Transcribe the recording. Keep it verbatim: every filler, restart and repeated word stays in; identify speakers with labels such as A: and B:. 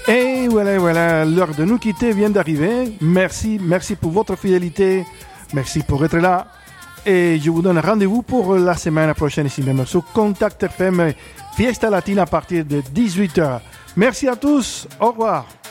A: Et voilà, voilà, l'heure de nous quitter vient d'arriver. Merci, merci pour votre fidélité. Merci pour être là. Et je vous donne rendez-vous pour la semaine prochaine ici même sur Contact F M Fiesta Latina à partir de dix-huit heures. Merci à tous. Au revoir.